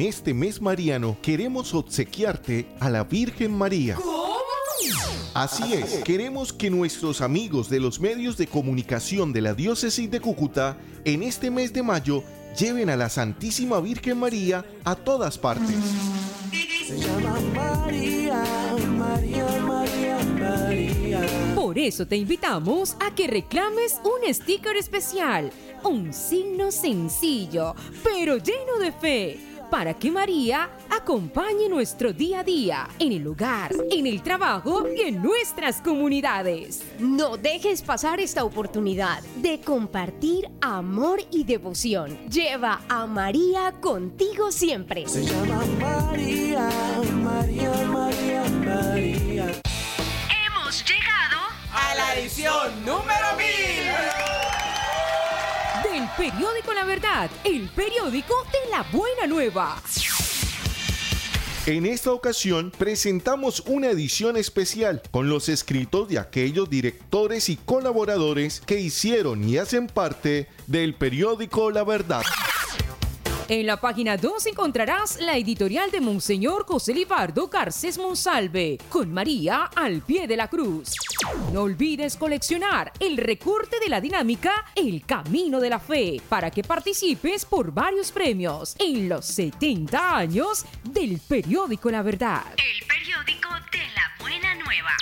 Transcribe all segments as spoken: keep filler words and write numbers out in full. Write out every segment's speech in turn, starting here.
En este mes mariano queremos obsequiarte a la Virgen María. ¿Cómo? Así es, queremos que nuestros amigos de los medios de comunicación de la Diócesis de Cúcuta en este mes de mayo lleven a la Santísima Virgen María a todas partes. Se llama María, María, María, María. Por eso te invitamos a que reclames un sticker especial, un signo sencillo, pero lleno de fe, para que María acompañe nuestro día a día, en el hogar, en el trabajo y en nuestras comunidades. No dejes pasar esta oportunidad de compartir amor y devoción. Lleva a María contigo siempre. Se llama María, María, María, María. Hemos llegado A la edición número mil. Del periódico La Verdad, el periódico de la buena nueva. En esta ocasión presentamos una edición especial con los escritos de aquellos directores y colaboradores que hicieron y hacen parte del periódico La Verdad. En la página dos encontrarás la editorial de Monseñor José Libardo Garcés Monsalve, con María al pie de la cruz. No olvides coleccionar el recorte de la dinámica El Camino de la Fe, para que participes por varios premios en los setenta años del periódico La Verdad. el periódico de la buena nueva.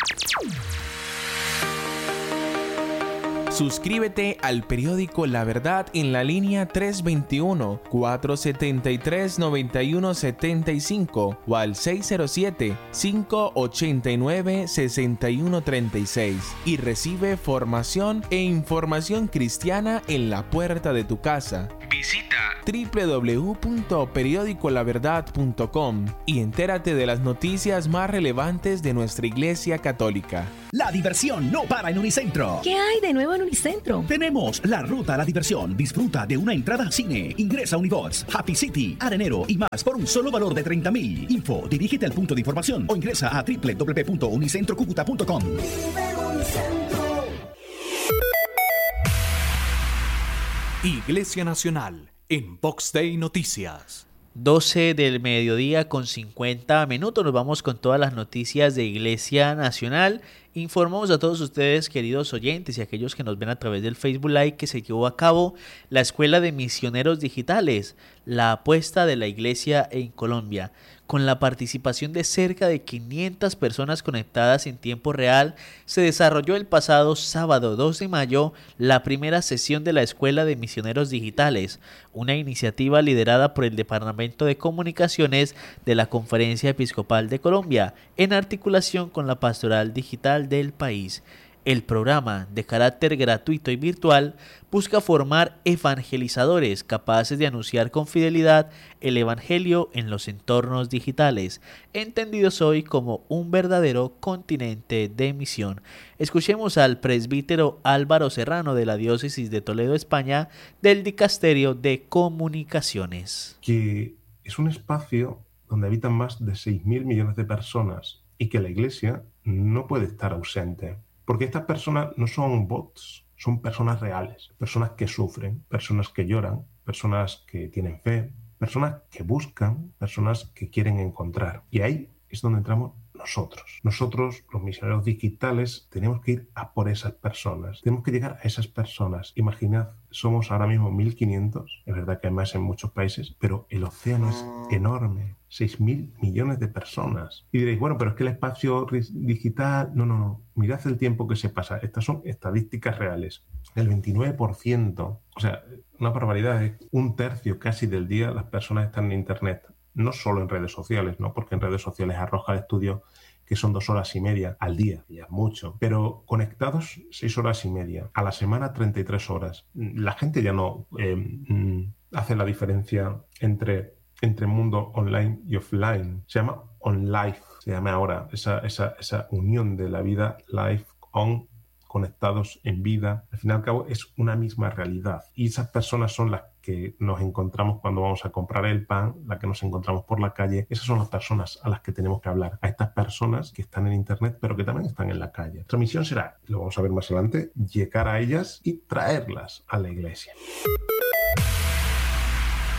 Suscríbete al periódico La Verdad en la línea tres dos uno, cuatro siete tres, nueve uno siete cinco o al seis cero siete, cinco ocho nueve, seis uno tres seis y recibe formación e información cristiana en la puerta de tu casa. Visita doble u doble u doble u punto periódico la verdad punto com y entérate de las noticias más relevantes de nuestra Iglesia Católica. La diversión no para en Unicentro. ¿Qué hay de nuevo en Unicentro? Tenemos la ruta a la diversión. Disfruta de una entrada al cine. Ingresa a Unibox, Happy City, Arenero y más por un solo valor de treinta mil. Info, dirígete al punto de información o ingresa a doble u doble u doble u punto unicentro cúcuta punto com. Iglesia Nacional en Box Day Noticias. doce del mediodía con cincuenta minutos. Nos vamos con todas las noticias de Iglesia Nacional. Informamos a todos ustedes, queridos oyentes y aquellos que nos ven a través del Facebook Live, que se llevó a cabo la Escuela de Misioneros Digitales, la apuesta de la Iglesia en Colombia. Con la participación de cerca de quinientas personas conectadas en tiempo real, se desarrolló el pasado sábado dos de mayo la primera sesión de la Escuela de Misioneros Digitales, una iniciativa liderada por el Departamento de Comunicaciones de la Conferencia Episcopal de Colombia, en articulación con la Pastoral Digital del país. El programa, de carácter gratuito y virtual, busca formar evangelizadores capaces de anunciar con fidelidad el evangelio en los entornos digitales, entendidos hoy como un verdadero continente de misión. Escuchemos al presbítero Álvaro Serrano de la Diócesis de Toledo, España, del Dicasterio de Comunicaciones. Que es un espacio donde habitan más de seis mil millones de personas y que la Iglesia no puede estar ausente. Porque estas personas no son bots, son personas reales, personas que sufren, personas que lloran, personas que tienen fe, personas que buscan, personas que quieren encontrar. Y ahí es donde entramos nosotros. Nosotros, los misioneros digitales, tenemos que ir a por esas personas. Tenemos que llegar a esas personas. Imaginad, somos ahora mismo mil quinientos, es verdad que hay más en muchos países, pero el océano es enorme. seis mil millones de personas. Y diréis, bueno, pero es que el espacio digital... No, no, no. Mirad el tiempo que se pasa. Estas son estadísticas reales. El veintinueve por ciento, o sea, una barbaridad, es un tercio casi del día las personas están en Internet. No solo en redes sociales, ¿no? Porque en redes sociales arroja el estudio que son dos horas y media al día, ya es mucho. Pero conectados, seis horas y media. A la semana, treinta y tres horas. La gente ya no eh, hace la diferencia entre... entre mundo online y offline. Se llama on life, se llama ahora esa, esa, esa unión de la vida life on, conectados en vida. Al fin y al cabo es una misma realidad. Y esas personas son las que nos encontramos cuando vamos a comprar el pan, las que nos encontramos por la calle. Esas son las personas a las que tenemos que hablar. A estas personas que están en Internet, pero que también están en la calle. Nuestra misión será, lo vamos a ver más adelante, llegar a ellas y traerlas a la Iglesia.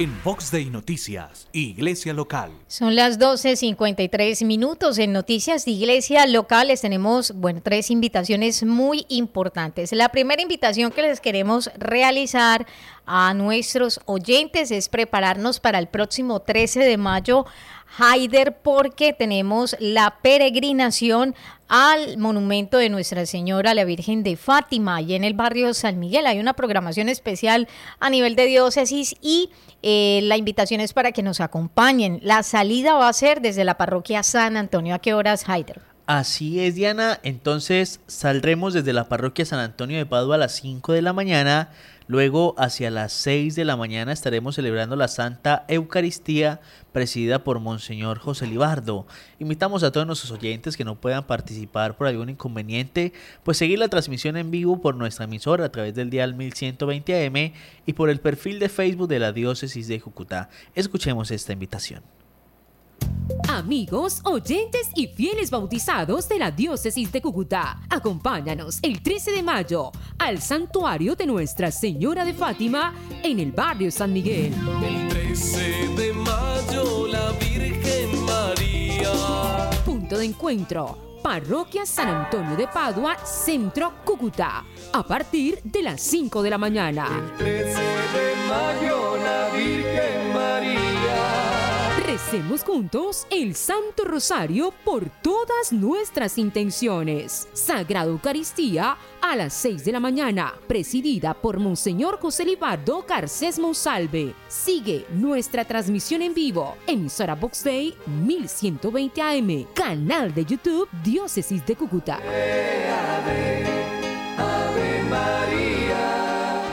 En Vox Day Noticias, Iglesia Local. Son las doce cincuenta y tres minutos. En Noticias de Iglesia Local les tenemos, bueno, tres invitaciones muy importantes. La primera invitación que les queremos realizar a nuestros oyentes es prepararnos para el próximo trece de mayo, Haider, porque tenemos la peregrinación al monumento de Nuestra Señora la Virgen de Fátima, y en el barrio San Miguel hay una programación especial a nivel de diócesis y eh, la invitación es para que nos acompañen. La salida va a ser desde la parroquia San Antonio. ¿A qué horas, Haider? Así es, Diana. Entonces saldremos desde la parroquia San Antonio de Padua a las cinco de la mañana. Luego, hacia las seis de la mañana, estaremos celebrando la Santa Eucaristía, presidida por Monseñor José Libardo. Invitamos a todos nuestros oyentes que no puedan participar por algún inconveniente, pues seguir la transmisión en vivo por nuestra emisora a través del dial mil ciento veinte A M y por el perfil de Facebook de la Diócesis de Cúcuta. Escuchemos esta invitación. Amigos, oyentes y fieles bautizados de la Diócesis de Cúcuta, acompáñanos el trece de mayo al santuario de Nuestra Señora de Fátima en el barrio San Miguel. El trece de mayo, la Virgen María. Punto de encuentro: Parroquia San Antonio de Padua, Centro, Cúcuta, a partir de las cinco de la mañana. El trece de mayo, la Virgen María. Recemos juntos el Santo Rosario por todas nuestras intenciones. Sagrada Eucaristía a las seis de la mañana, presidida por Monseñor José Libardo Garcés Monsalve. Sigue nuestra transmisión en vivo, emisora Vox Day mil ciento veinte A M, canal de YouTube Diócesis de Cúcuta. Ave, Ave María.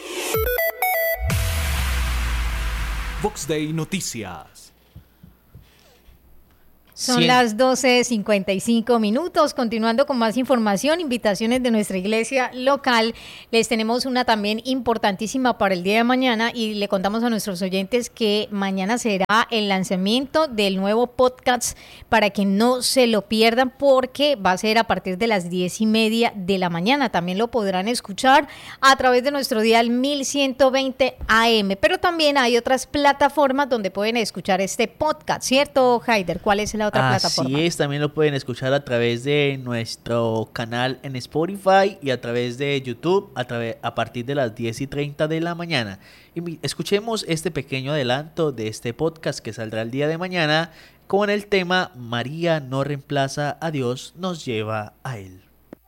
Vox Day Noticias. Son Cien... las doce cincuenta y cinco minutos. Continuando con más información, invitaciones de nuestra iglesia local. Les tenemos una también importantísima para el día de mañana y le contamos a nuestros oyentes que mañana será el lanzamiento del nuevo podcast para que no se lo pierdan, porque va a ser a partir de las diez y media de la mañana. También lo podrán escuchar a través de nuestro dial mil ciento veinte A M, pero también hay otras plataformas donde pueden escuchar este podcast, ¿cierto, Haider? ¿Cuál es la otra Así plataforma? es, también lo pueden escuchar a través de nuestro canal en Spotify y a través de YouTube a, través, a partir de las diez y treinta de la mañana. Y escuchemos este pequeño adelanto de este podcast que saldrá el día de mañana con el tema María no reemplaza a Dios, nos lleva a Él.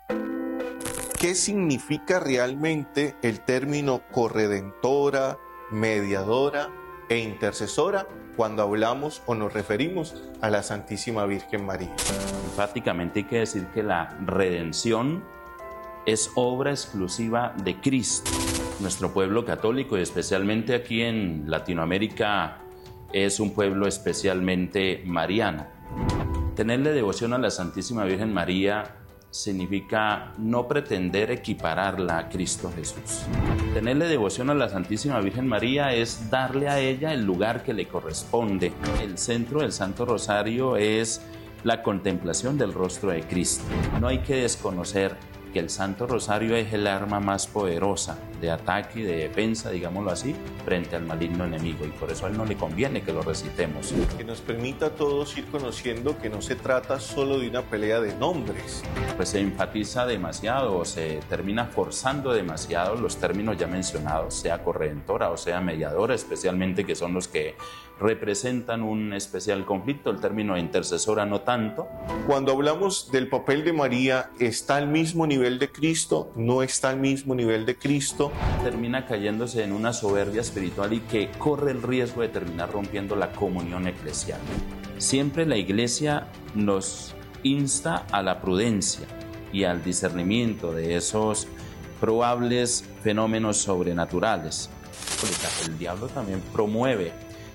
¿Qué significa realmente el término corredentora, mediadora e intercesora cuando hablamos o nos referimos a la Santísima Virgen María? Enfáticamente hay que decir que la redención es obra exclusiva de Cristo. Nuestro pueblo católico, y especialmente aquí en Latinoamérica, es un pueblo especialmente mariano. Tenerle devoción a la Santísima Virgen María significa no pretender equipararla a Cristo Jesús. Tenerle devoción a la Santísima Virgen María es darle a ella el lugar que le corresponde. El centro del Santo Rosario es la contemplación del rostro de Cristo. No hay que desconocer que el Santo Rosario es el arma más poderosa de ataque y de defensa, digámoslo así, frente al maligno enemigo, y por eso a él no le conviene que lo recitemos. Que nos permita a todos ir conociendo que no se trata solo de una pelea de nombres. Pues se enfatiza demasiado o se termina forzando demasiado los términos ya mencionados, sea corredentora o sea mediadora, especialmente, que son los que representan un especial conflicto. El término intercesora no tanto. Cuando hablamos del papel de María, ¿está al mismo nivel de Cristo? ¿No está al mismo nivel de Cristo? Termina cayéndose en una soberbia espiritual y que corre el riesgo de terminar rompiendo la comunión eclesial. Siempre la Iglesia nos insta a la prudencia y al discernimiento de esos probables fenómenos sobrenaturales. El diablo también promueve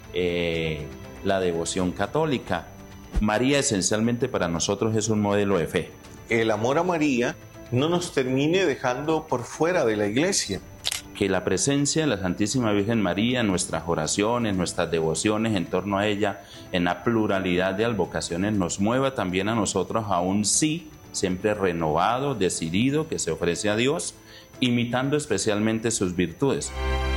eh, la devoción católica. María esencialmente para nosotros es un modelo de fe. El amor a María no nos termine dejando por fuera de la Iglesia. Que la presencia de la Santísima Virgen María en nuestras oraciones, nuestras devociones en torno a ella, en la pluralidad de advocaciones, nos mueva también a nosotros a un sí, siempre renovado, decidido, que se ofrece a Dios, imitando especialmente sus virtudes.